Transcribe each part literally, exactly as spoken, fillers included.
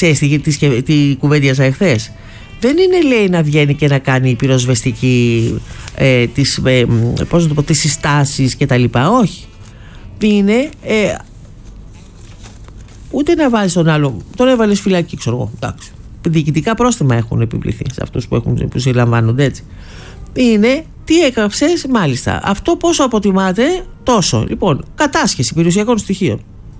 ξέρεις τι, τι, τι κουβέντιαζα εχθές. Δεν είναι, λέει, να βγαίνει και να κάνει πυροσβεστική ε, τις, ε, πώς να το πω, τις συστάσεις και τα λοιπά. Όχι. Είναι ε, ούτε να βάζεις τον άλλο, τον έβαλες φυλακή, ξέρω εγώ, εντάξει. Διοικητικά πρόστιμα έχουν επιβληθεί σε αυτούς που, έχουν, που συλλαμβάνονται έτσι. Είναι τι έκαψες, μάλιστα. Αυτό πόσο αποτιμάται, τόσο. Λοιπόν, κατάσχεση περιουσιακών στοιχείων.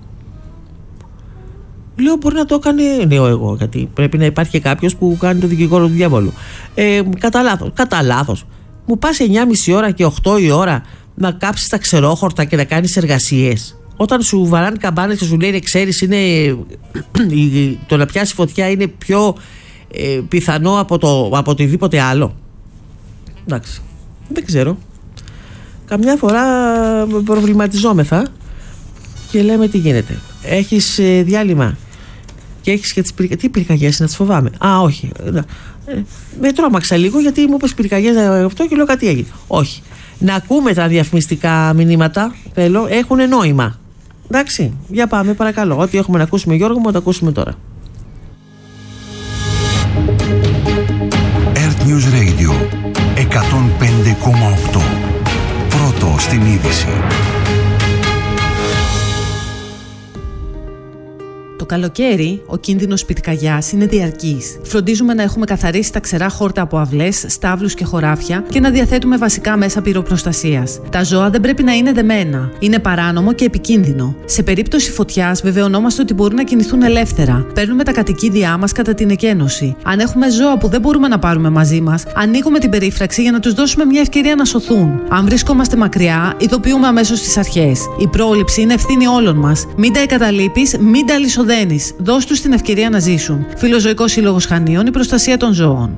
Λέω, μπορεί να το έκανε, λέω εγώ, γιατί πρέπει να υπάρχει και κάποιος που κάνει το δικηγόρο του διαβόλου. Ε, κατά λάθος. Κατά λάθος. Μου πας εννιά και μισή ώρα και οκτώ η ώρα να κάψεις τα ξερόχορτα και να κάνεις εργασίες. Όταν σου βαράνε καμπάνες και σου λένε, ξέρεις, είναι, το να πιάσει φωτιά είναι πιο ε, πιθανό από, το, από οτιδήποτε άλλο. Εντάξει, δεν ξέρω. Καμιά φορά προβληματιζόμεθα και λέμε τι γίνεται. Έχεις ε, διάλειμμα και έχεις και τις πυρκαγιές. Τι πυρκαγιές, να τις φοβάμαι? Α, όχι. Ε, με τρόμαξα λίγο γιατί μου είπες πυρκαγιές αυτό και λέω κάτι έγινε. Όχι. Να ακούμε τα διαφημιστικά μηνύματα, θέλω, έχουν νόημα. Εντάξει, για πάμε παρακαλώ. Ό,τι έχουμε να ακούσουμε, Γιώργο μου, να το ακούσουμε τώρα. Earth News Radio εκατόν πέντε κόμμα οκτώ. Πρώτο στην είδηση. Το καλοκαίρι, ο κίνδυνος πυρκαγιάς είναι διαρκής. Φροντίζουμε να έχουμε καθαρίσει τα ξερά χόρτα από αυλές, στάβλους και χωράφια και να διαθέτουμε βασικά μέσα πυροπροστασίας. Τα ζώα δεν πρέπει να είναι δεμένα. Είναι παράνομο και επικίνδυνο. Σε περίπτωση φωτιάς, βεβαιωνόμαστε ότι μπορούν να κινηθούν ελεύθερα. Παίρνουμε τα κατοικίδια μας κατά την εκένωση. Αν έχουμε ζώα που δεν μπορούμε να πάρουμε μαζί μας, ανοίγουμε την περίφραξη για να τους δώσουμε μια ευκαιρία να σωθούν. Αν βρισκόμαστε μακριά, ειδοποιούμε αμέσως τις αρχές. Η πρόληψη είναι ευθύνη όλων μας. Μην τα εγκαταλείπεις, μην τα λησοδένεις. Δώσ' τους την ευκαιρία να ζήσουν. Φιλοζωικός Σύλλογος Χανίων, η προστασία των ζώων.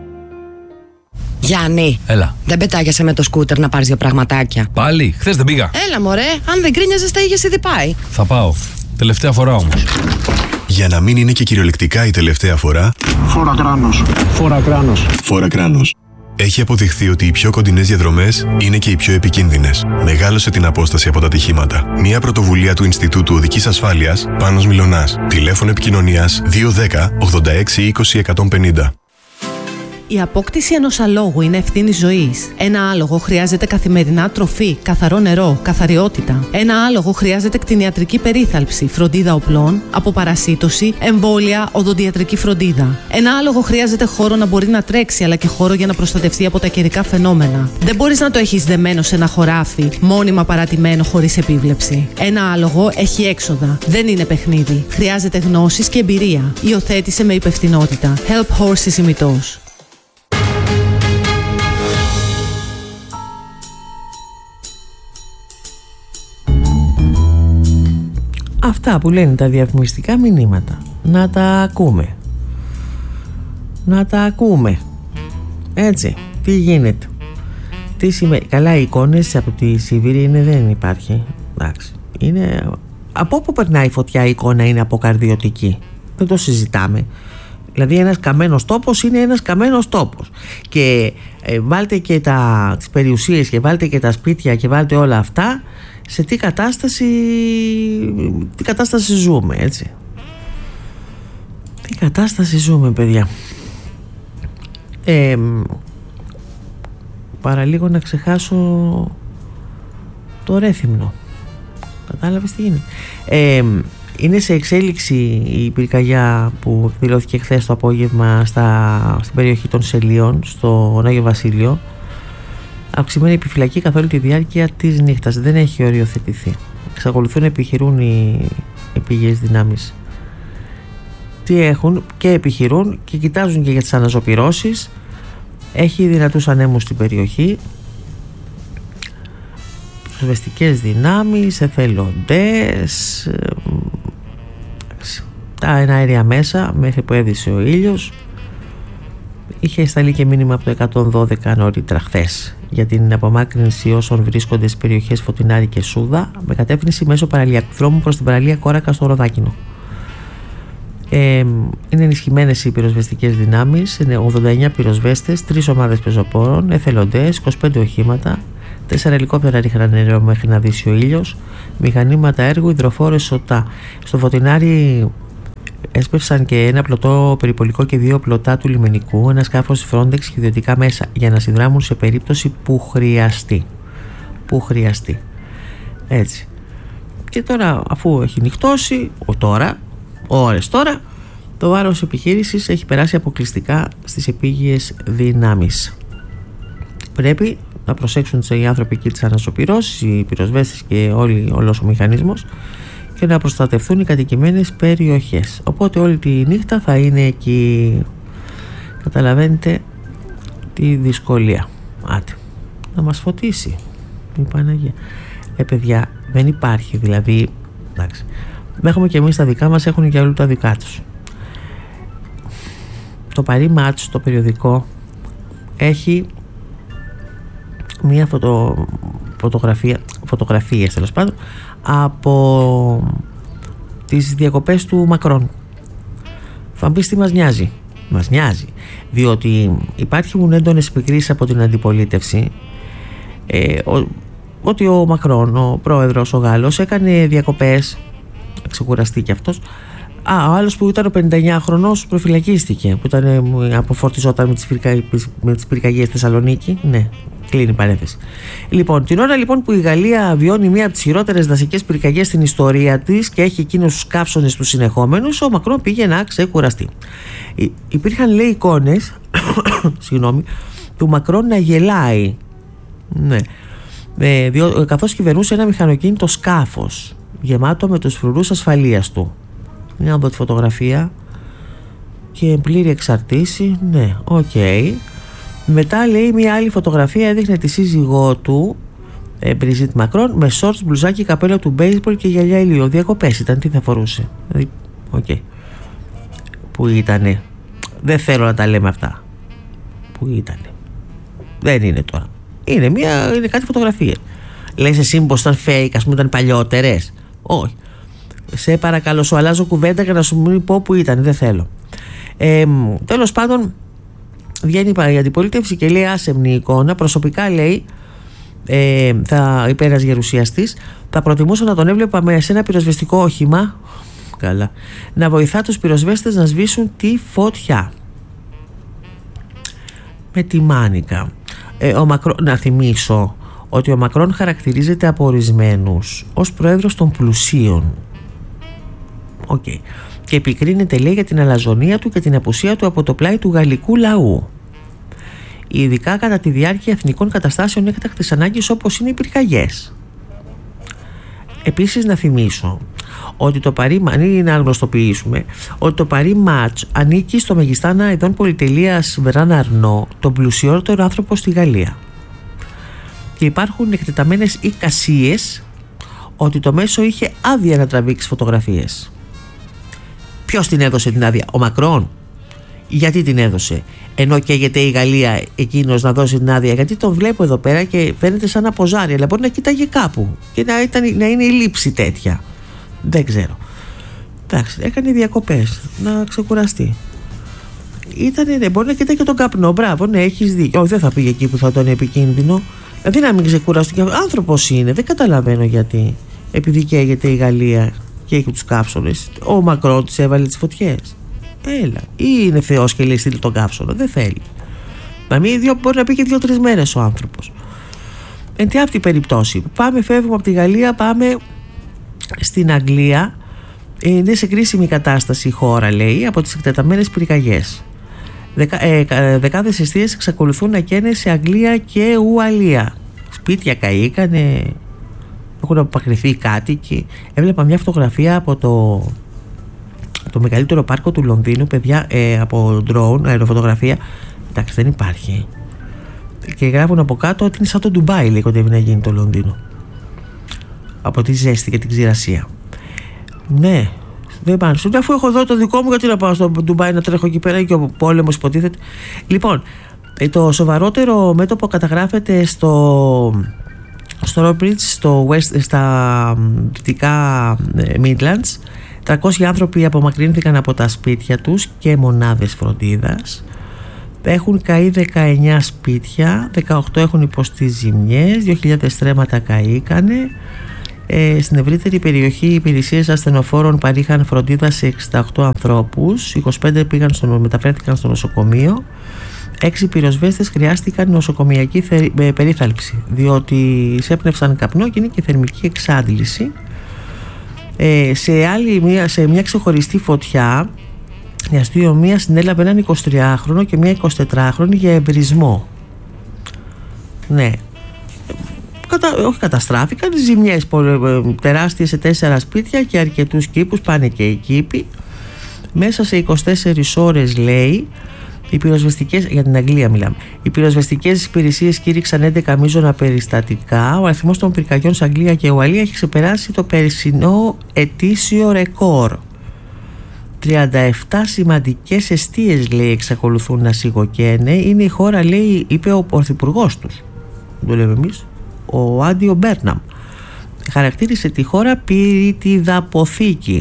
Γιάννη, έλα. Δεν πετάγεσαι με το σκούτερ να πάρεις δύο πραγματάκια? Πάλι, χθες δεν πήγα. Έλα μωρέ, αν δεν γκρίνιαζες τα είχες ήδη πάει. Θα πάω. Τελευταία φορά όμως. Για να μην είναι και κυριολεκτικά η τελευταία φορά, φόρα κράνος. Φόρα κράνος. Φόρα κράνος. Έχει αποδειχθεί ότι οι πιο κοντινές διαδρομές είναι και οι πιο επικίνδυνες. Μεγάλωσε την απόσταση από τα ατυχήματα. Μια πρωτοβουλία του Ινστιτούτου Οδικής Ασφάλειας, Πάνος Μιλωνάς. Τηλέφωνο επικοινωνίας δύο ένα μηδέν ογδόντα έξι είκοσι εκατόν πενήντα. Η απόκτηση ενός αλόγου είναι ευθύνη ζωής. Ένα άλογο χρειάζεται καθημερινά τροφή, καθαρό νερό, καθαριότητα. Ένα άλογο χρειάζεται κτηνιατρική περίθαλψη, φροντίδα οπλών, αποπαρασίτωση, εμβόλια, οδοντιατρική φροντίδα. Ένα άλογο χρειάζεται χώρο να μπορεί να τρέξει, αλλά και χώρο για να προστατευτεί από τα καιρικά φαινόμενα. Δεν μπορείς να το έχεις δεμένο σε ένα χωράφι, μόνιμα παρατημένο χωρίς επίβλεψη. Ένα άλογο έχει έξοδα. Δεν είναι παιχνίδι. Χρειάζεται γνώσεις και εμπειρία. Υιοθέτησε με υπευθυνότητα. Help Horses ημιτός. Αυτά που λένε τα διαφημιστικά μηνύματα, να τα ακούμε. Να τα ακούμε. Έτσι, τι γίνεται. Τι σημαίνει. Καλά, οι εικόνες από τη Σιβήρη είναι, δεν υπάρχει. Εντάξει. Είναι, από όπου περνάει η φωτιά η εικόνα είναι αποκαρδιωτική. Δεν το συζητάμε. Δηλαδή ένας καμένος τόπος είναι ένας καμένος τόπος. Και ε, βάλτε και τα, τις περιουσίες και βάλτε και τα σπίτια και βάλτε όλα αυτά, σε τι κατάσταση, τι κατάσταση ζούμε, έτσι. Τι κατάσταση ζούμε, παιδιά. Ε, παραλίγο να ξεχάσω το Ρέθυμνο. Κατάλαβες τι γίνεται. Ε, είναι σε εξέλιξη η πυρκαγιά που εκδηλώθηκε χθες το απόγευμα στα, στην περιοχή των Σελίων, στο Άγιο Βασίλειο. Αυξημένη επιφυλακή καθ' όλη τη διάρκεια της νύχτας. Δεν έχει οριοθετηθεί. Εξακολουθούν να επιχειρούν οι, οι πηγές δυνάμεις. Τι έχουν και επιχειρούν και κοιτάζουν και για τις αναζωπυρώσεις. Έχει δυνατούς ανέμους στην περιοχή. Προσβεστικές δυνάμεις, εθελοντές, τα εναέρια μέσα μέχρι που έδισε ο ήλιος. Είχε σταλεί και μήνυμα από το εκατόν δώδεκα νωρίτερα χθες για την απομάκρυνση όσων βρίσκονται στις περιοχές Φωτεινάρη και Σούδα με κατεύθυνση μέσω παραλιακού δρόμου προς την παραλία Κόρακα στο Ροδάκινο. Ε, είναι ενισχυμένες οι πυροσβεστικές δυνάμεις, είναι ογδόντα εννέα πυροσβέστες, τρεις ομάδες πεζοπόρων, εθελοντές, είκοσι πέντε οχήματα, τέσσερα ελικόπτερα ρίχναν νερό μέχρι να δύσει ο ήλιος, μηχανήματα έργου, υδροφόρες σωτά. Στο Φωτεινάρι έσπευσαν και ένα πλωτό περιπολικό και δύο πλωτά του λιμενικού, ένα σκάφος Frontex και ιδιωτικά μέσα για να συνδράμουν σε περίπτωση που χρειαστεί. Που χρειαστεί. Έτσι. Και τώρα, αφού έχει νυχτώσει, ο τώρα, ώρες τώρα, το βάρος επιχείρησης έχει περάσει αποκλειστικά στις επίγειες δυνάμεις. Πρέπει να προσέξουν οι άνθρωποι εκεί τις ανασωπηρώσεις, οι πυροσβέστες και όλοι, όλος ο μηχανισμός, και να προστατευτούν οι κατοικημένες περιοχές. Οπότε όλη τη νύχτα θα είναι εκεί. Καταλαβαίνετε τη δυσκολία. Άτε, να μας φωτίσει η Παναγία. Ε παιδιά, δεν υπάρχει, δηλαδή, εντάξει, έχουμε και εμείς τα δικά μας, έχουν και άλλοι τα δικά τους. Το Paris Match, το περιοδικό, έχει μία φωτο, φωτογραφία, φωτογραφίες τέλος πάντων, από τις διακοπές του Μακρόν. Θα μου πεις τι μας νοιάζει. Μας νοιάζει, διότι υπάρχουν έντονες επικρίσεις από την αντιπολίτευση ε, ο, ότι ο Μακρόν, ο πρόεδρος, ο Γάλλος, έκανε διακοπές, ξεκουραστεί κι αυτός. Α, ο άλλος που ήταν ο πενήντα εννιά χρονός προφυλακίστηκε, που ήταν, αποφορτιζόταν με τις, πυρκα, με τις πυρκαγιές Θεσσαλονίκη. Ναι, κλείνει η παρένθεση. Λοιπόν, την ώρα λοιπόν που η Γαλλία βιώνει μία από τις χειρότερες δασικές πυρκαγιές στην ιστορία της και έχει εκείνους τους καύσονες τους συνεχόμενους, ο Μακρόν πήγε να ξεκουραστεί. Υ, υπήρχαν, λέει, εικόνες συγγνώμη, του Μακρόν να γελάει. Ναι. Ε, διο, καθώς κυβερνούσε ένα μηχανοκίνητο σκάφος γεμάτο με τους φρουρούς ασφαλείας του. Μια από τη φωτογραφία και πλήρη εξαρτήση. Ναι, οκ. Okay. Μετά, λέει, μια άλλη φωτογραφία έδειχνε τη σύζυγό του, ε, Μπριζίτ Μακρόν, με σόρτς, μπλουζάκι, καπέλο του μπέιζμπολ και γυαλιά ηλίου. Διακοπές ήταν, τι θα φορούσε. Δηλαδή, οκ. Okay. Πού ήτανε. Δεν θέλω να τα λέμε αυτά. Πού ήτανε. Δεν είναι τώρα. Είναι, μια, είναι κάτι φωτογραφίες. Λες εσύ πως ήταν fake, ας πούμε, ήταν παλιότερες. Όχι. Σε παρακαλώ, σου αλλάζω κουβέντα για να σου μην πω που ήταν. Δεν θέλω. Ε, τέλος πάντων, βγαίνει η αντιπολίτευση και λέει άσεμνη εικόνα. Προσωπικά, λέει, ε, θα είπε ένας γερουσιαστής, θα προτιμούσα να τον έβλεπα σε ένα πυροσβεστικό όχημα, καλά, να βοηθά τους πυροσβέστες να σβήσουν τη φωτιά. Με τη μάνικα. Ε, ο Μακρό, να θυμίσω ότι ο Μακρόν χαρακτηρίζεται από ορισμένους ως πρόεδρος των πλουσίων. Okay. Και επικρίνεται, λέει, για την αλαζονία του και την απουσία του από το πλάι του γαλλικού λαού, ειδικά κατά τη διάρκεια εθνικών καταστάσεων έκτακτης ανάγκης όπως είναι οι πυρκαγιές. Επίσης, να θυμίσω ότι το Paris, αν είναι να γνωστοποιήσουμε, ότι το Paris Match ανήκει στο μεγιστάνα ειδών πολυτελείας Μπεράν Αρνό, τον πλουσιότερο άνθρωπο στη Γαλλία. Και υπάρχουν εκτεταμένες εικασίες ότι το μέσο είχε άδεια να τραβήξει φωτογραφίες. Ποιος την έδωσε την άδεια? Ο Μακρόν. Γιατί την έδωσε? Ενώ καίγεται η Γαλλία εκείνος να δώσει την άδεια? Γιατί τον βλέπω εδώ πέρα και φαίνεται σαν να ποζάρει, αλλά μπορεί να κοίταγε κάπου και να, ήταν, να είναι η λήψη τέτοια. Δεν ξέρω. Εντάξει, έκανε διακοπές να ξεκουραστεί. Ήτανε, ναι, μπορεί να κοιτάει και τον καπνό. Μπράβο, ναι, έχεις δίκιο. Όχι, δεν θα πήγε εκεί που θα ήταν επικίνδυνο. Δηλαδή να μην ξεκουραστεί. Άνθρωπος είναι, δεν καταλαβαίνω γιατί. Επειδή καίγεται η Γαλλία και έχει τους καύσονες, ο Μακρόν της έβαλε τις φωτιές. Έλα. Ή είναι θεός και λέει στείλει τον καύσωνα? Δεν θέλει. Να μην δύο, μπορεί να πει και δύο-τρεις μέρες ο άνθρωπος. Εν τι αυτή η περιπτώση. Πάμε, φεύγουμε από τη Γαλλία, πάμε στην Αγγλία. Είναι σε κρίσιμη κατάσταση η χώρα, λέει, από τις εκτεταμένες πυρκαγιές. Δεκα, ε, δεκάδες εστίες εξακολουθούν να καίνε σε Αγγλία και Ουαλία. Σπίτια καήκανε, έχουν απακριθεί οι κάτοικοι. Έβλεπα μια φωτογραφία από το, το μεγαλύτερο πάρκο του Λονδίνου, παιδιά, ε, από drone, αεροφωτογραφία. Εντάξει, δεν υπάρχει. Και γράφουν από κάτω ότι είναι σαν το Ντουμπάι, λέει, κοντεύει να γίνει το Λονδίνο. Από τη ζέστη και την ξηρασία. Ναι, δεν πάνε. Σου αφού έχω εδώ το δικό μου, γιατί να πάω στο Ντουμπάι να τρέχω εκεί πέρα και ο πόλεμος υποτίθεται. Λοιπόν, το σοβαρότερο μέτωπο καταγράφεται στο στο Rockbridge, στο West, στα δυτικά Midlands. τριακόσιοι άνθρωποι απομακρύνθηκαν από τα σπίτια τους και μονάδες φροντίδας. Έχουν καεί δεκαεννιά σπίτια, δεκαοκτώ έχουν υποστεί ζημιές, δύο χιλιάδες στρέμματα καήκανε. Ε, στην ευρύτερη περιοχή οι υπηρεσίες ασθενοφόρων παρήχαν φροντίδα σε εξήντα οκτώ ανθρώπους, είκοσι πέντε πήγαν στο, μεταφέρθηκαν στο νοσοκομείο, έξι πυροσβέστες χρειάστηκαν νοσοκομιακή θε, ε, περίθαλψη, διότι εισέπνευσαν καπνό και είναι και θερμική εξάντληση. Ε, σε, άλλη, μια, σε μια ξεχωριστή φωτιά η αστυνομία συνέλαβε έναν εικοσιτριάχρονο και μια εικοσιτετράχρονη για εμπρισμό. Ναι, Κατα... όχι καταστράφηκαν, ζημιές τεράστιες σε τέσσερα σπίτια και αρκετούς κήπους, πάνε και οι κήποι. Μέσα σε είκοσι τέσσερις ώρες, λέει, οι πυροσβεστικές, για την Αγγλία μιλάμε, οι πυροσβεστικές υπηρεσίες κήρυξαν έντεκα μείζωνα περιστατικά. Ο αριθμός των πυρκαγιών σε Αγγλία και Ουαλία έχει ξεπεράσει το περσινό ετήσιο ρεκόρ. τριάντα επτά σημαντικές εστίες, λέει, εξακολουθούν να σιγοκαίνε. Είναι η χώρα, λέει, είπε ο πρωθυπουργός τους, το λέμε εμείς, ο Άντιο Μπέρναμ. Χαρακτήρισε τη χώρα πυρητιδαποθήκη.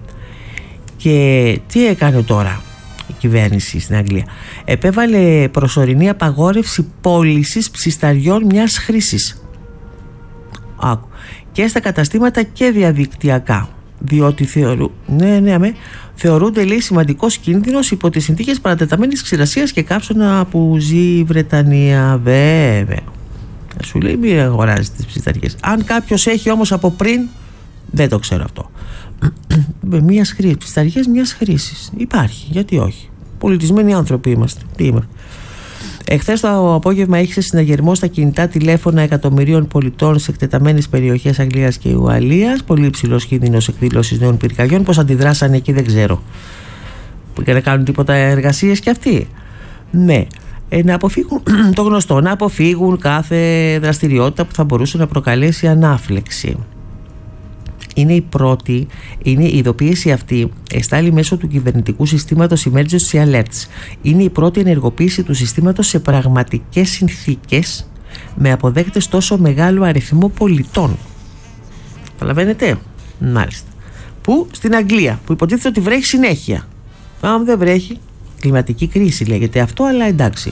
Και τι έκανε τώρα η κυβέρνηση στην Αγγλία? Επέβαλε προσωρινή απαγόρευση πώλησης ψισταριών μιας χρήσης. Άκου. Και στα καταστήματα και διαδικτυακά. Διότι θεωρού, ναι, ναι, με, θεωρούνται, λέει, σημαντικός κίνδυνος υπό τις συνθήκες παρατεταμένης ξηρασίας και κάψωνα που ζει η Βρετανία. Βέβαια. Σου λέει μην αγοράζει τις ψισταριές. Αν κάποιος έχει όμως από πριν, δεν το ξέρω αυτό. Μιας χρήσης, ψισταριές μιας χρήσης. Υπάρχει, γιατί όχι. Πολιτισμένοι άνθρωποι είμαστε. Τι είμαστε. Εχθές το απόγευμα είχε συναγερμό στα κινητά τηλέφωνα εκατομμυρίων πολιτών σε εκτεταμένες περιοχές Αγγλίας και Ουαλίας. Πολύ υψηλός κίνδυνος εκδήλωσης νέων πυρκαγιών. Πώς αντιδράσανε εκεί δεν ξέρω. Που και να κάνουν τίποτα εργασίες κι αυτοί. Ναι. Ε, να αποφύγουν το γνωστό, να αποφύγουν κάθε δραστηριότητα που θα μπορούσε να προκαλέσει ανάφλεξη. Είναι η πρώτη, είναι η ειδοποίηση αυτή εστάλει μέσω του κυβερνητικού συστήματος Emergency Alerts. Είναι η πρώτη ενεργοποίηση του συστήματος σε πραγματικές συνθήκες με αποδέκτες τόσο μεγάλο αριθμό πολιτών. Καταλαβαίνετε? Μάλιστα. Που στην Αγγλία, που υποτίθεται ότι βρέχει συνέχεια. Αν δεν βρέχει, κλιματική κρίση λέγεται αυτό, αλλά εντάξει.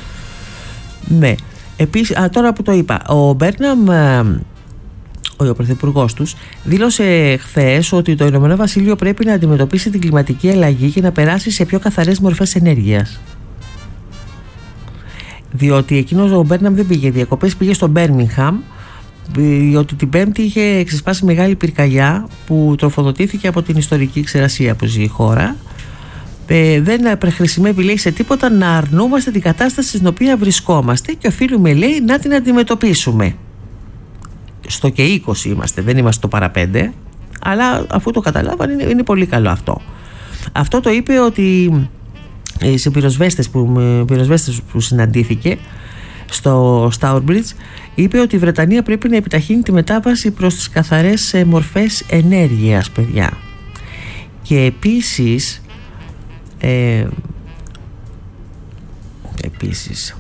Ναι. Επίσης, α, τώρα που το είπα, ο Μπέρναμ, ο πρωθυπουργός τους, δήλωσε χθες ότι το Ηνωμένο Βασίλειο πρέπει να αντιμετωπίσει την κλιματική αλλαγή και να περάσει σε πιο καθαρές μορφές ενέργειας. Διότι εκείνος ο Μπέρναμ δεν πήγε διακοπές, πήγε στο Μπέρμιγχαμ, διότι την Πέμπτη είχε ξεσπάσει μεγάλη πυρκαγιά που τροφοδοτήθηκε από την ιστορική ξερασία που ζει η χώρα. Ε, δεν χρησιμεύει, λέει, σε τίποτα να αρνούμαστε την κατάσταση στην οποία βρισκόμαστε και οφείλουμε, λέει, να την αντιμετωπίσουμε. Στο και είκοσι είμαστε, δεν είμαστε στο παραπέντε, αλλά αφού το καταλάβανε είναι, είναι πολύ καλό αυτό. Αυτό το είπε ότι σε πυροσβέστες που, πυροσβέστες που συναντήθηκε στο Stourbridge, είπε ότι η Βρετανία πρέπει να επιταχύνει τη μετάβαση προς τις καθαρές μορφές ενέργειας, παιδιά. Και επίσης ε, επίσης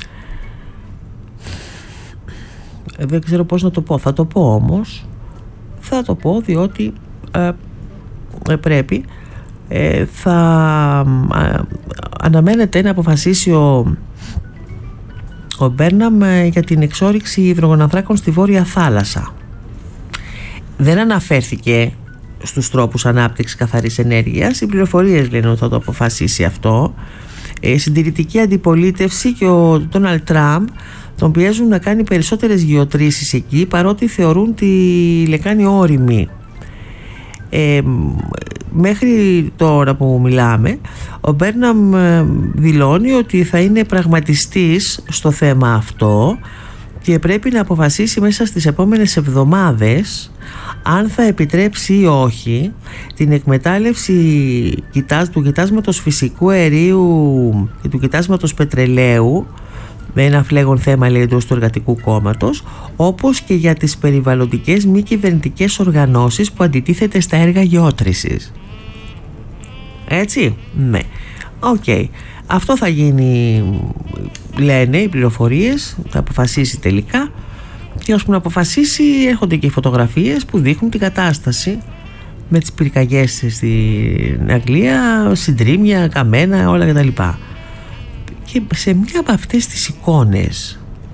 δεν ξέρω πώς να το πω, θα το πω όμως θα το πω διότι ε, ε, πρέπει ε, θα ε, αναμένεται να αποφασίσει ο, ο Μπέρναμ ε, για την εξόρυξη υδρογονανθράκων στη Βόρεια Θάλασσα. Δεν αναφέρθηκε στους τρόπους ανάπτυξης καθαρής ενέργειας. Οι πληροφορίες λένε ότι θα το αποφασίσει αυτό. Ε, συντηρητική αντιπολίτευση και ο Ντόναλντ Τραμπ τον πιέζουν να κάνει περισσότερες γεωτρήσεις εκεί, παρότι θεωρούν τη λεκάνη όριμη. Ε, μέχρι τώρα που μιλάμε, ο Μπέρναμ δηλώνει ότι θα είναι πραγματιστής στο θέμα αυτό και πρέπει να αποφασίσει μέσα στις επόμενες εβδομάδες αν θα επιτρέψει ή όχι την εκμετάλλευση του κοιτάσματος φυσικού αερίου και του κοιτάσματος πετρελαίου, με ένα φλέγον θέμα, λέει, εντός του Εργατικού Κόμματος, όπως και για τις περιβαλλοντικές μη κυβερνητικές οργανώσεις που αντιτίθεται στα έργα γεώτρησης. Έτσι, ναι. Οκ. Okay. Αυτό θα γίνει, λένε οι πληροφορίες, θα αποφασίσει τελικά, και ώσπου να αποφασίσει έρχονται και οι φωτογραφίες που δείχνουν την κατάσταση με τις πυρκαγιές στην Αγγλία, συντρίμμια, καμένα, όλα κτλ. Και σε μια από αυτές τις εικόνες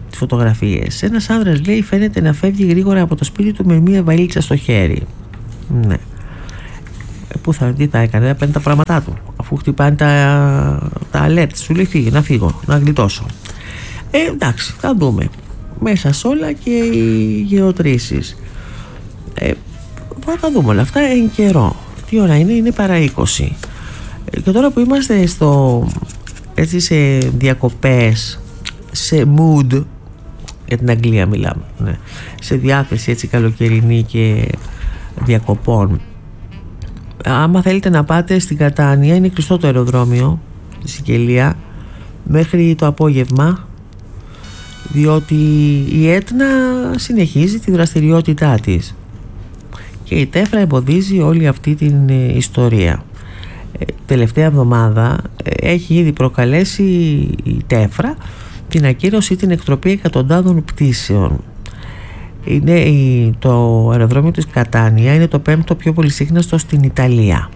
τις φωτογραφίες. Ένας άνδρας, λέει, φαίνεται να φεύγει γρήγορα από το σπίτι του με μία βαλίτσα στο χέρι. Ναι. Ε, πού θα, τι θα έκανε, θα παίρνει τα πράγματά του. Αφού χτυπάνε τα, τα alert, σου λέει φύγει, να φύγω, να γλιτώσω. Ε, εντάξει, θα δούμε. Μέσα σε όλα και οι γεωτρήσεις. Ε, θα τα δούμε όλα αυτά εν καιρό. Τι ώρα είναι, είναι παρά είκοσι. Ε, και τώρα που είμαστε στο, έτσι, σε διακοπές, σε mood, για την Αγγλία μιλάμε, ναι, σε διάθεση έτσι καλοκαιρινή και διακοπών, άμα θέλετε να πάτε στην Κατάνια, είναι κλειστό το αεροδρόμιο στη Σικελία μέχρι το απόγευμα, διότι η Έτνα συνεχίζει τη δραστηριότητά της και η Τέφρα εμποδίζει όλη αυτή την ε, ιστορία. Ε, τελευταία εβδομάδα ε, έχει ήδη προκαλέσει η Τέφρα την ακύρωση ή την εκτροπή εκατοντάδων πτήσεων. Είναι η, το αεροδρόμιο της Κατάνια είναι το πέμπτο πιο πολυσύχναστο στην Ιταλία.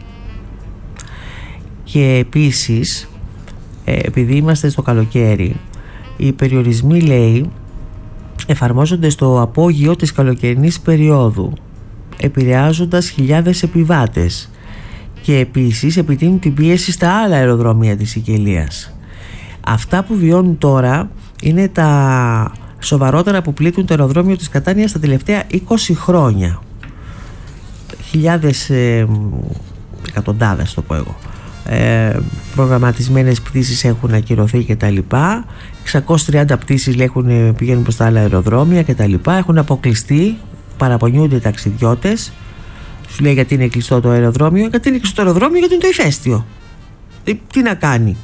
Και επίσης, ε, επειδή είμαστε στο καλοκαίρι, οι περιορισμοί, λέει, εφαρμόζονται στο απόγειο της καλοκαιρινής περίοδου, επηρεάζοντας χιλιάδες επιβάτες, και επίσης επιτείνουν την πίεση στα άλλα αεροδρόμια της Σικελίας. Αυτά που βιώνουν τώρα είναι τα σοβαρότερα που πλήττουν το αεροδρόμιο της Κατάνιας στα τελευταία είκοσι χρόνια. Χιλιάδες, ε, εκατοντάδες το πω εγώ, ε, προγραμματισμένες πτήσεις έχουν ακυρωθεί και τα λοιπά. εξακόσιες τριάντα πτήσεις έχουν, πηγαίνουν προς τα άλλα αεροδρόμια και τα λοιπά. Έχουν αποκλειστεί, παραπονιούνται οι ταξιδιώτες. Σου λέει γιατί είναι κλειστό το αεροδρόμιο. Γιατί είναι κλειστό το αεροδρόμιο, γιατί είναι το ηφαίστειο. ε, Τι να κάνει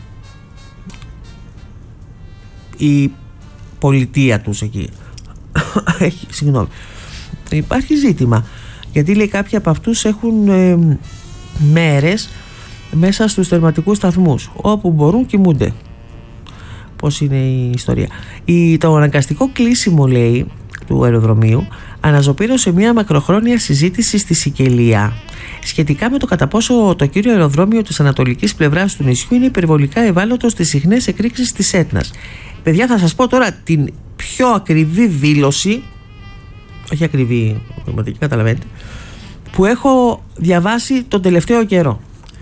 η πολιτεία τους εκεί? Έχει, συγγνώμη, υπάρχει ζήτημα, γιατί, λέει, κάποιοι από αυτούς έχουν ε, μέρες μέσα στους τερματικούς σταθμούς, όπου μπορούν κοιμούνται. Πώς είναι η ιστορία? η, Το αναγκαστικό κλείσιμο, λέει, του αεροδρομίου αναζωπήρωσε μια μακροχρόνια συζήτηση στη Σικελία σχετικά με το κατά πόσο το κύριο αεροδρόμιο της ανατολικής πλευράς του νησιού είναι υπερβολικά ευάλωτο στις συχνές εκρήξεις της Έτνας. Παιδιά, θα σας πω τώρα την πιο ακριβή δήλωση, όχι ακριβή, πραγματική, καταλαβαίνετε, που έχω διαβάσει τον τελευταίο καιρό.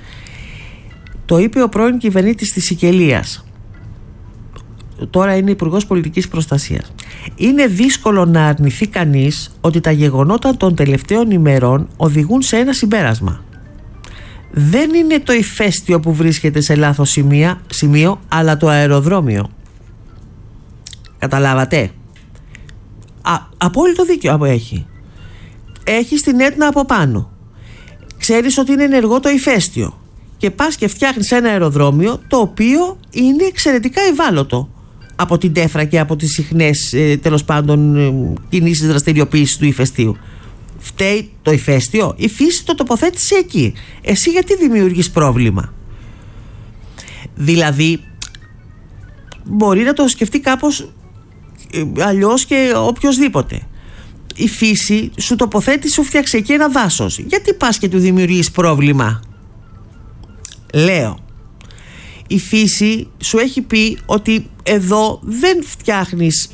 Το είπε ο πρώην κυβερνήτης της Σικελίας, τώρα είναι υπουργός πολιτικής προστασίας. Είναι δύσκολο να αρνηθεί κανείς ότι τα γεγονότα των τελευταίων ημερών οδηγούν σε ένα συμπέρασμα. Δεν είναι το ηφαίστειο που βρίσκεται σε λάθος σημείο, σημείο αλλά το αεροδρόμιο. Καταλάβατε? Α, απόλυτο δίκιο έχει. Έχει την Έτνα από πάνω. Ξέρεις ότι είναι ενεργό το ηφαίστειο και πας και φτιάχνεις ένα αεροδρόμιο το οποίο είναι εξαιρετικά ευάλωτο από την Τέφρα και από τις συχνές, ε, τέλος πάντων, ε, κινήσεις δραστηριοποίησης του ηφαιστείου. Φταίει το ηφαίστειο? Η φύση το τοποθέτησε εκεί. Εσύ γιατί δημιουργείς πρόβλημα? Δηλαδή, μπορεί να το σκεφτεί κάπως ε, αλλιώς και οποιοσδήποτε. Η φύση σου τοποθέτησε, σου φτιάξε εκεί ένα δάσος. Γιατί πας και του δημιουργείς πρόβλημα? Λέω, η φύση σου έχει πει ότι εδώ δεν φτιάχνεις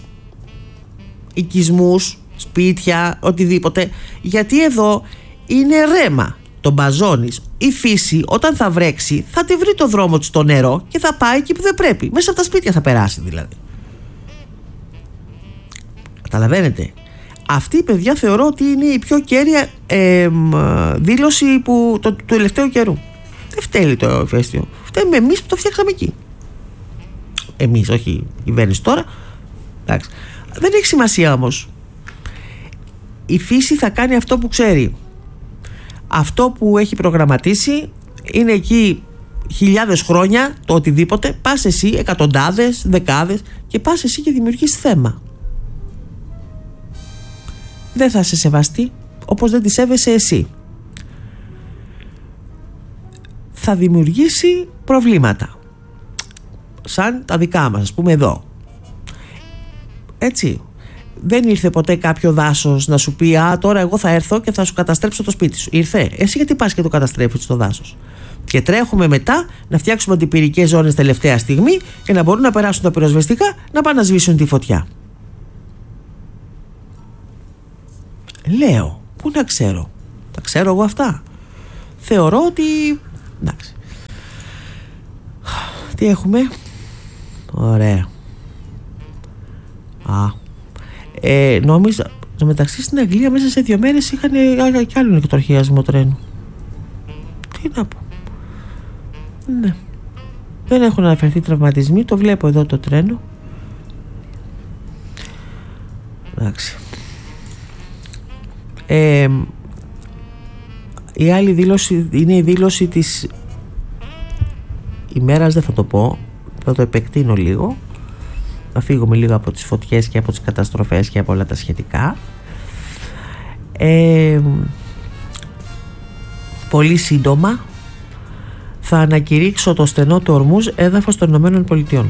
οικισμούς, σπίτια, οτιδήποτε, γιατί εδώ είναι ρέμα, τον μπαζώνεις. Η φύση όταν θα βρέξει θα τη βρει το δρόμο της στο νερό και θα πάει εκεί που δεν πρέπει. Μέσα από τα σπίτια θα περάσει δηλαδή. Καταλαβαίνετε? Αυτή, παιδιά, θεωρώ ότι είναι η πιο κέρια ε, δήλωση που, το, του τελευταίου καιρού. Δεν φταίει το ηφαίστειο. Φταίμε εμείς που το φτιάξαμε εκεί. Εμείς, όχι η κυβέρνηση τώρα. Εντάξει. Δεν έχει σημασία όμως. Η φύση θα κάνει αυτό που ξέρει. Αυτό που έχει προγραμματίσει είναι εκεί χιλιάδες χρόνια, το οτιδήποτε. Πας εσύ, εκατοντάδες, δεκάδες, και πας εσύ και δημιουργείς θέμα. Δεν θα σε σεβαστεί όπως δεν τη σέβεσαι εσύ. Θα δημιουργήσει προβλήματα σαν τα δικά μας, ας πούμε εδώ. Έτσι. Δεν ήρθε ποτέ κάποιο δάσος να σου πει «Α, τώρα εγώ θα έρθω και θα σου καταστρέψω το σπίτι σου». Ήρθε. Εσύ γιατί πας και το καταστρέφεις το δάσος? Και τρέχουμε μετά να φτιάξουμε αντιπυρικές ζώνες τελευταία στιγμή και να μπορούν να περάσουν τα πυροσβεστικά να πάνε να σβήσουν τη φωτιά. Λέω, πού να ξέρω, τα ξέρω εγώ αυτά. Θεωρώ ότι, εντάξει. Τι έχουμε? Ωραία. Α, ε, νόμιζα, στο μεταξύ στην Αγγλία μέσα σε δύο μέρες είχαν κι άλλον εκτροχιασμό τρένου. Τι να πω. Ναι. Δεν έχουν αναφερθεί τραυματισμοί, το βλέπω εδώ το τρένο. Εντάξει. Ε, η άλλη δήλωση είναι η δήλωση της ημέρας, δεν θα το πω, θα το επεκτείνω λίγο, να φύγουμε λίγο από τις φωτιές και από τις καταστροφές και από όλα τα σχετικά. Ε, πολύ σύντομα θα ανακηρύξω το στενό του Ορμούζ έδαφος των Ηνωμένων Πολιτειών.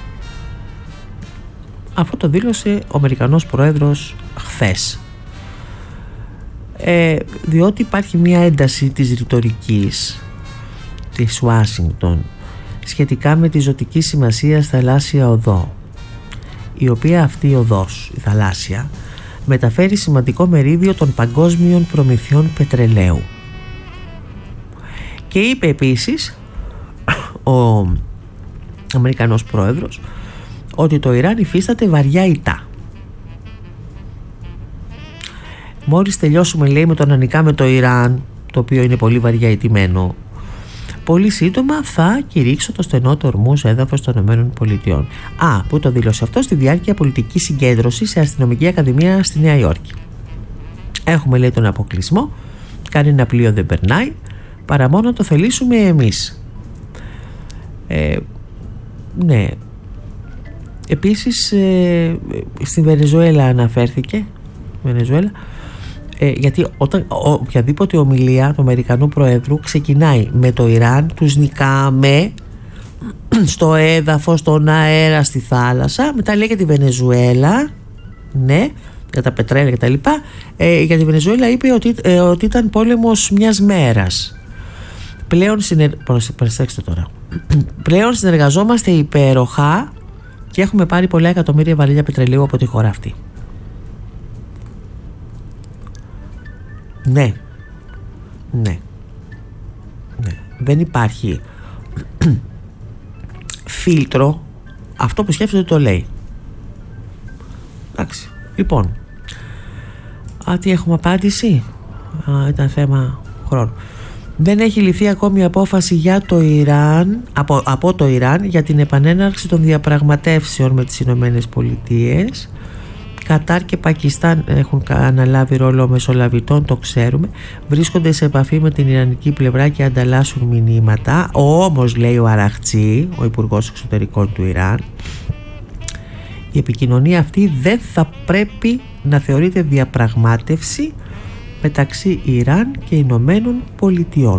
Αυτό το δήλωσε ο Αμερικανός Πρόεδρος χθες. Ε, διότι υπάρχει μια ένταση της ρητορικής της Ουάσιγκτον σχετικά με τη ζωτική σημασία θαλάσσια οδό, η οποία αυτή η οδός, η θαλάσσια, μεταφέρει σημαντικό μερίδιο των παγκόσμιων προμηθειών πετρελαίου. Και είπε επίσης ο Αμερικανός Πρόεδρος ότι το Ιράν υφίσταται βαριά ηττά. Μόλις τελειώσουμε, λέει, με το να νικάμε το Ιράν, το οποίο είναι πολύ βαριά ηττημένο, πολύ σύντομα θα κηρύξω το στενό του Ορμούζ έδαφος των ΗΠΑ. Α, που το δήλωσε αυτό στη διάρκεια πολιτική συγκέντρωση σε αστυνομική ακαδημία στη Νέα Υόρκη. Έχουμε, λέει, τον αποκλεισμό, κανένα πλοίο δεν περνάει, παρά μόνο το θελήσουμε εμείς. Ε, ναι. Επίσης ε, στη Βενεζουέλα αναφέρθηκε, Βενεζουέλα, ε, γιατί όταν οποιαδήποτε ομιλία του Αμερικανού Προέδρου ξεκινάει με το Ιράν, τους νικάμε στο έδαφος, στον αέρα, στη θάλασσα, μετά λέει για τη Βενεζουέλα, ναι, για τα πετρέλαια και τα λοιπά. Ε, για τη Βενεζουέλα είπε ότι, ε, ότι ήταν πόλεμος μιας μέρας. Πλέον, συνε... προσέξτε τώρα, πλέον συνεργαζόμαστε υπέροχα και έχουμε πάρει πολλά εκατομμύρια βαρέλια πετρελαίου από τη χώρα αυτή. Ναι. Ναι. Ναι. Δεν υπάρχει φίλτρο. Αυτό που σκέφτεται το λέει. Εντάξει. Λοιπόν. Α, τι έχουμε απάντηση. Α, ήταν θέμα χρόνου. Δεν έχει ληφθεί ακόμη απόφαση για το Ιράν, από, από το Ιράν για την επανέναρξη των διαπραγματεύσεων με τις Ηνωμένες Πολιτείες. Κατάρ και Πακιστάν έχουν αναλάβει ρόλο μεσολαβητών, το ξέρουμε. Βρίσκονται σε επαφή με την Ιρανική πλευρά και ανταλλάσσουν μηνύματα. Όμως, λέει ο Αραχτσί, ο Υπουργός Εξωτερικών του Ιράν, η επικοινωνία αυτή δεν θα πρέπει να θεωρείται διαπραγμάτευση μεταξύ Ιράν και Ηνωμένων Πολιτειών.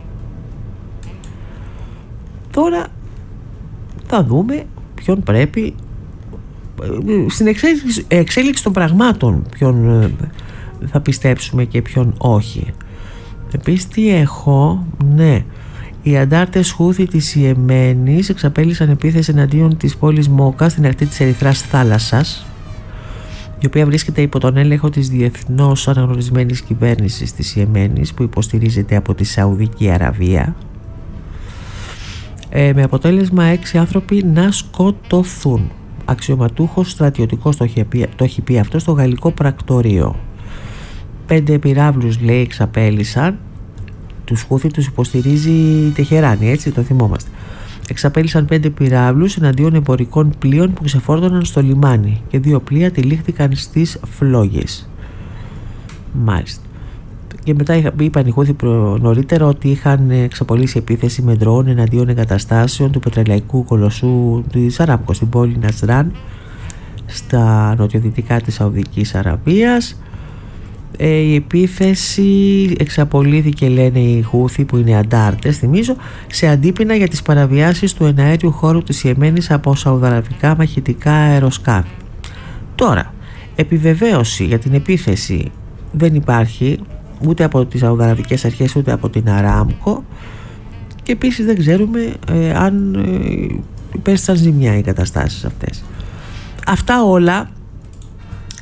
Τώρα θα δούμε ποιον πρέπει, στην εξέλιξη, εξέλιξη των πραγμάτων, ποιον θα πιστέψουμε και ποιον όχι. Επίσης, τι έχω, ναι, οι αντάρτες Χούθη της Ιεμένης εξαπέλυσαν επίθεση εναντίον της πόλης Μόκα στην ακτή της Ερυθράς θάλασσας, η οποία βρίσκεται υπό τον έλεγχο της διεθνώς αναγνωρισμένης κυβέρνησης της Ιεμένης, που υποστηρίζεται από τη Σαουδική Αραβία, ε, με αποτέλεσμα έξι άνθρωποι να σκοτωθούν. Αξιωματούχος στρατιωτικός το έχει πει, το έχει πει αυτό στο γαλλικό πρακτορείο. Πέντε πυράβλους, λέει, εξαπέλυσαν. Τους Χούθη τους υποστηρίζει η Τεχεράνη, έτσι, το θυμόμαστε. Εξαπέλυσαν πέντε πυράβλους εναντίον εμπορικών πλοίων που ξεφόρτωναν στο λιμάνι και δύο πλοία τυλίχθηκαν στις φλόγες. Μάλιστα. Και μετά είπαν οι Χούθη νωρίτερα ότι είχαν εξαπολύσει επίθεση με ντρόουν εναντίον εγκαταστάσεων του πετρελαϊκού κολοσσού της Αράμκο στην πόλη Νασράν, στα νοτιοδυτικά της Σαουδικής Αραβίας. Ε, η επίθεση εξαπολύθηκε, λένε οι Χούθη, που είναι αντάρτες, θυμίζω, σε αντίπεινα για τις παραβιάσεις του εναέριου χώρου της Ιεμένης από σαουδαραβικά μαχητικά αεροσκάφη. Τώρα, επιβεβαίωση για την επίθεση δεν υπάρχει ούτε από τις σαουδαραβικές αρχές ούτε από την Αράμκο, και επίσης δεν ξέρουμε ε, αν ε, υπέστησαν ζημιά οι καταστάσεις αυτές. Αυτά όλα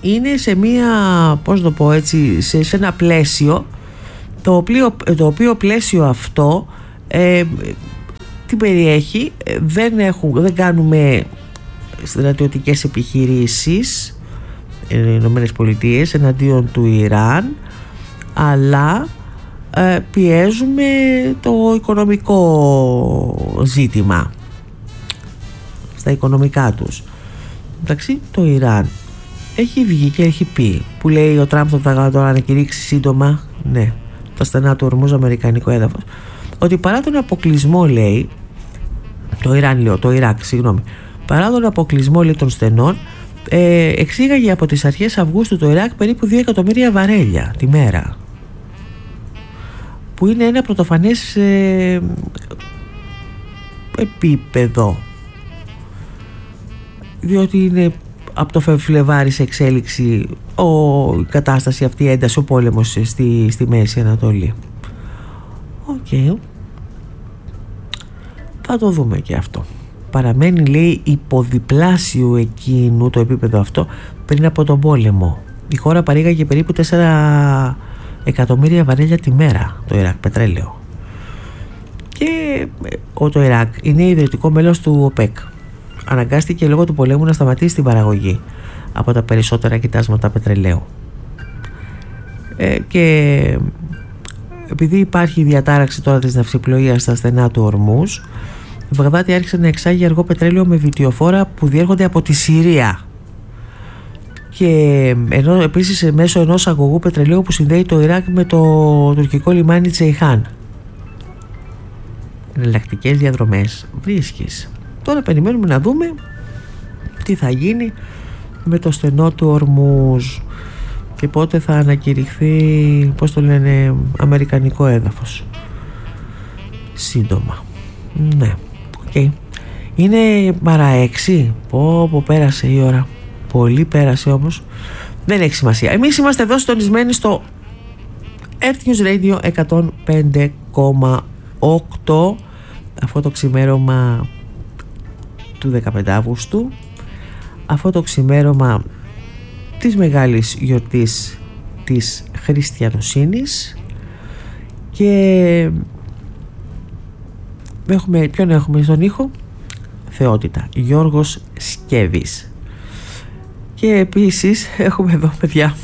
είναι σε μία, πώς το πω έτσι, σε, σε ένα πλαίσιο το οποίο, το οποίο πλαίσιο αυτό ε, τι περιέχει, δεν, έχουμε, δεν κάνουμε στρατιωτικές επιχειρήσεις οι Ηνωμένες Πολιτείες εναντίον του Ιράν, αλλά ε, πιέζουμε το οικονομικό ζήτημα, στα οικονομικά τους. Εντάξει, το Ιράν έχει βγει και έχει πει, που λέει ο Τραμπ θα το ανακηρύξει σύντομα, ναι, τα στενά του Ορμούζ αμερικανικό έδαφος, ότι παρά τον αποκλεισμό, λέει, το Ιράν, λέω, το Ιράκ, συγγνώμη, παρά τον αποκλεισμό, λέει, των στενών, ε, εξήγαγε από τις αρχές Αυγούστου το Ιράκ περίπου δύο εκατομμύρια βαρέλια τη μέρα, που είναι ένα πρωτοφανές ε, επίπεδο, διότι είναι από το Φλεβάρι σε εξέλιξη ο, η κατάσταση αυτή, η ένταση, ο πόλεμος στη, στη Μέση Ανατολή. Οκ, okay. Θα το δούμε και αυτό. Παραμένει, λέει, υποδιπλάσιο εκείνου το επίπεδο αυτό πριν από τον πόλεμο. Η χώρα παρήγαγε περίπου τέσσερα εκατομμύρια βαρέλια τη μέρα, το Ιράκ, πετρέλαιο. Και ο, το Ιράκ είναι ιδρυτικό μέλος του ΟΠΕΚ. Αναγκάστηκε λόγω του πολέμου να σταματήσει την παραγωγή από τα περισσότερα κοιτάσματα πετρελαίου. Ε, και επειδή υπάρχει διατάραξη τώρα της ναυσιπλοείας στα στενά του Ορμούζ, η Βαγδάτη άρχισε να εξάγει αργό πετρέλαιο με βιτιοφόρα που διέρχονται από τη Συρία, και ενώ, επίσης μέσω ενός αγωγού πετρελαίου που συνδέει το Ιράκ με το τουρκικό λιμάνι Τσεϊχάν. Εναλλακτικές διαδρομές βρίσκεις. Τώρα περιμένουμε να δούμε τι θα γίνει με το στενό του Ορμούζ και πότε θα ανακηρυχθεί, πώς το λένε, αμερικανικό έδαφος. Σύντομα. Ναι, οκ. Okay. Είναι παρά έξι. Πω πω πέρασε η ώρα. Πολύ πέρασε όμως. Δεν έχει σημασία. Εμείς είμαστε εδώ συντονισμένοι στο Earth News Radio εκατόν πέντε κόμμα οκτώ, αυτό το ξημέρωμα του δεκαπέντε Αυγούστου, αυτό το ξημέρωμα της μεγάλης γιορτής της χριστιανοσύνης. Και έχουμε, ποιον έχουμε στον ήχο? Θεότητα, Γιώργος Σκεύης. Και επίσης έχουμε εδώ, παιδιά,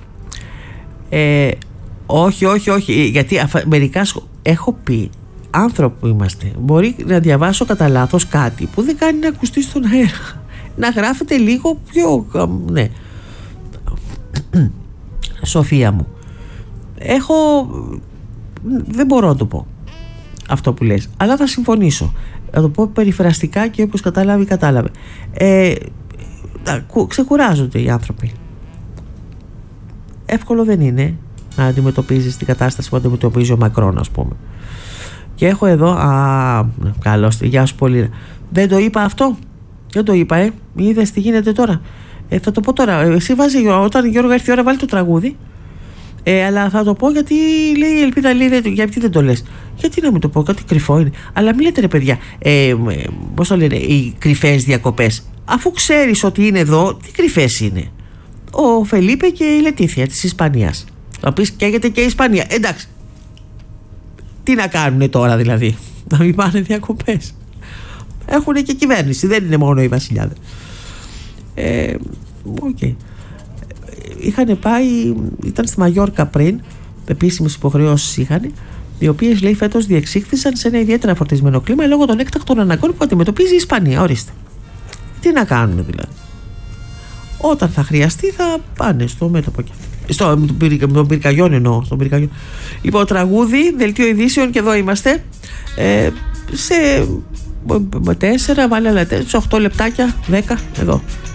ε, όχι όχι όχι γιατί αφα, μερικά σχ... έχω πει, άνθρωποι είμαστε, μπορεί να διαβάσω κατά λάθος κάτι που δεν κάνει να ακουστεί στον αέρα, να γράφετε λίγο πιο, ναι. Σοφία μου, έχω, δεν μπορώ να το πω αυτό που λες, αλλά θα συμφωνήσω, θα το πω περιφραστικά και όπως κατάλαβε κατάλαβε. ε, ξεκουράζονται οι άνθρωποι. Εύκολο δεν είναι να αντιμετωπίζεις την κατάσταση που αντιμετωπίζει ο Μακρόν, ας πούμε. Και έχω εδώ, α, καλώς, γεια σου πολύ. Δεν το είπα αυτό, δεν το είπα, ε είδες τι γίνεται τώρα? ε, θα το πω τώρα, εσύ βάζει, όταν Γιώργο έρθει η ώρα βάλει το τραγούδι, ε, αλλά θα το πω γιατί λέει η Ελπίδα, λέει, γιατί δεν το λες? Γιατί να μην το πω, κάτι κρυφό είναι. Αλλά μην λέτε, ρε παιδιά, ε, πώς το λένε, οι κρυφές διακοπές, αφού ξέρεις ότι είναι εδώ, τι κρυφές είναι? Ο Φελίπε και η Λετήθια της Ισπανίας. Θα πεις καίγεται και η Ισπανία. Εντάξει, τι να κάνουνε τώρα δηλαδή? Να μην πάνε διακοπές? Έχουνε και κυβέρνηση, δεν είναι μόνο οι βασιλιάδες. Ε, okay. Είχαν πάει, ήταν στη Μαγιόρκα πριν, επίσημες υποχρεώσεις είχαν, οι οποίες, λέει, φέτος διεξήχθησαν σε ένα ιδιαίτερα φορτισμένο κλίμα λόγω των έκτακτων αναγκών που αντιμετωπίζει η Ισπανία. Ορίστε. Τι να κάνουν δηλαδή? Όταν θα χρειαστεί θα πάνε στο μέτωπο και στο τον πυρκαγιόν, εννοώ, στον πυρκαγιόν. Λοιπόν, τραγούδι, δελτίο ειδήσεων, και εδώ είμαστε ε, σε τέσσερα, βάλε άλλα τέσσερα, σε οκτώ λεπτάκια, δέκα, εδώ.